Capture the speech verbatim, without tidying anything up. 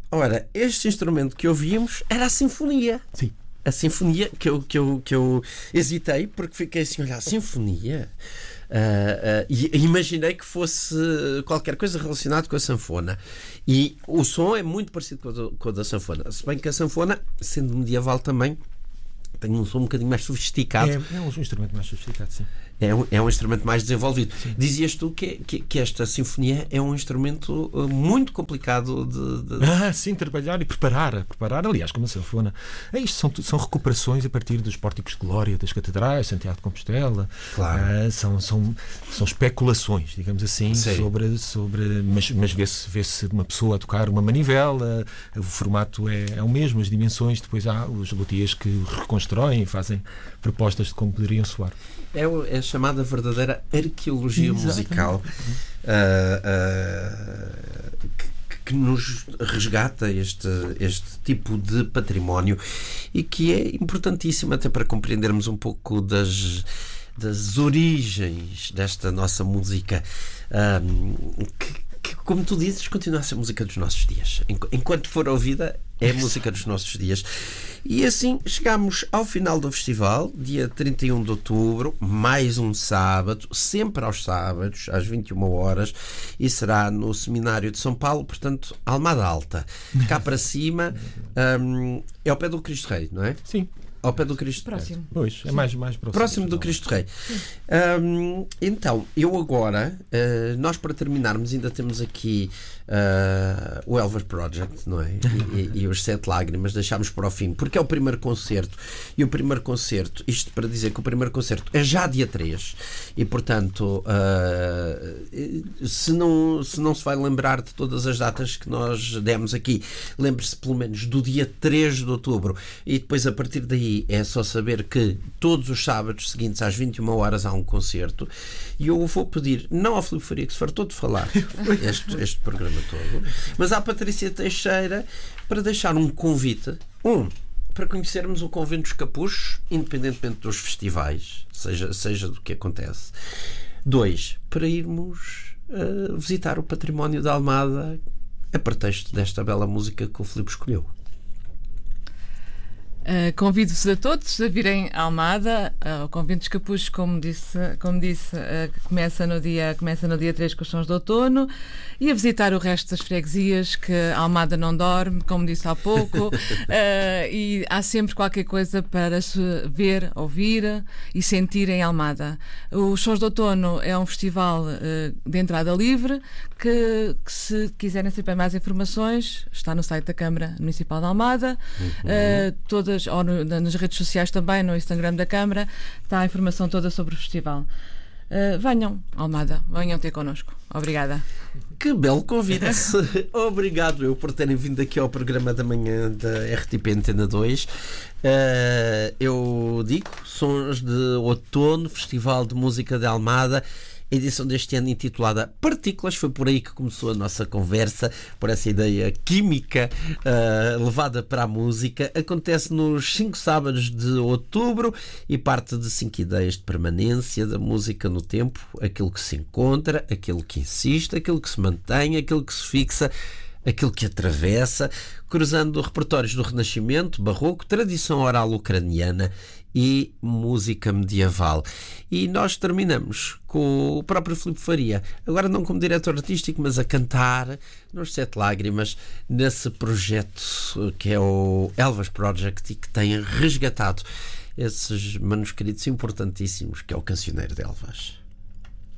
Ora, este instrumento que ouvimos era a sinfonia. Sim. A sinfonia que eu, que eu, que eu hesitei, porque fiquei assim, olha, a sinfonia... Uh, uh, e imaginei que fosse qualquer coisa relacionada com a sanfona, e o som é muito parecido com o, do, com o da sanfona, se bem que a sanfona, sendo medieval também, tem um som um bocadinho mais sofisticado. É, é um instrumento mais sofisticado, sim. É um, é um instrumento mais desenvolvido. Sim. Dizias tu que, que, que esta sinfonia é um instrumento uh, muito complicado de, de... Ah, sim, trabalhar e preparar. Preparar, aliás, como a sanfona. É isto, são, são recuperações a partir dos pórticos de glória das catedrais, Santiago de Compostela. Claro. Ah, são, são, são especulações, digamos assim, sim. sobre... sobre mas mas vê-se, vê-se uma pessoa a tocar uma manivela, o formato é, é o mesmo, as dimensões, depois há os luthiers que reconstruem e fazem propostas de como poderiam soar. É, é a chamada verdadeira arqueologia Exatamente. musical uh, uh, que, que nos resgata este, este tipo de património e que é importantíssimo até para compreendermos um pouco das, das origens desta nossa música, uh, que, que, como tu dizes, continua a ser música dos nossos dias. Enquanto for ouvida, é a música dos nossos dias. E assim chegamos ao final do festival, dia trinta e um de outubro, mais um sábado, sempre aos sábados, às vinte e uma horas, e será no Seminário de São Paulo, portanto, Almada Alta. Cá para cima, um, é ao pé do Cristo Rei, não é? Sim. Ao pé do Cristo próximo. Rei. Pois, é mais, mais próximo. Próximo do Cristo Rei. Um, então, eu agora, uh, nós para terminarmos ainda temos aqui uh, o Elvis Project, não é? E, e, e os Sete Lágrimas, deixámos para o fim, porque é o primeiro concerto. E o primeiro concerto, isto para dizer que o primeiro concerto é já dia três. E, portanto, uh, se, não, se não se vai lembrar de todas as datas que nós demos aqui, lembre-se pelo menos do dia três de outubro. E depois, a partir daí, é só saber que todos os sábados seguintes às vinte e uma horas há um concerto, e eu vou pedir, não ao Filipe Faria, que se fartou de falar este, este programa todo, mas à Patrícia Teixeira, para deixar um convite, um, para conhecermos o Convento dos Capuchos, independentemente dos festivais, seja, seja do que acontece. Dois, para irmos uh, visitar o património da Almada a pretexto desta bela música que o Filipe escolheu. Uh, convido-vos a todos a virem a Almada. Uh, o Convento dos Capuchos, como disse, como disse uh, começa, no dia, começa no dia três com os sons de outono, e a visitar o resto das freguesias, que a Almada não dorme, como disse há pouco, uh, e há sempre qualquer coisa para se ver, ouvir e sentir em Almada. Os Sons de Outono é um festival uh, de entrada livre que, que, se quiserem saber mais informações, está no site da Câmara Municipal de Almada. Uhum. Uh, todas ou no, nas redes sociais também, no Instagram da Câmara, está a informação toda sobre o festival. Uh, venham, Almada, venham ter connosco. Obrigada. Que belo convite. Obrigado eu por terem vindo aqui ao programa da manhã da R T P Antena dois. Uh, eu digo, Sons de Outono, Festival de Música de Almada, edição deste ano intitulada Partículas. Foi por aí que começou a nossa conversa, por essa ideia química uh, levada para a música. Acontece nos cinco sábados de outubro e parte de cinco ideias de permanência da música no tempo: aquilo que se encontra, aquilo que insiste, aquilo que se mantém, aquilo que se fixa, aquilo que atravessa, cruzando repertórios do Renascimento, Barroco, tradição oral ucraniana e música medieval. E nós terminamos com o próprio Filipe Faria, agora não como diretor artístico, mas a cantar nos Sete Lágrimas, nesse projeto que é o Elvis Project e que tem resgatado esses manuscritos importantíssimos, que é o Cancioneiro de Elvas.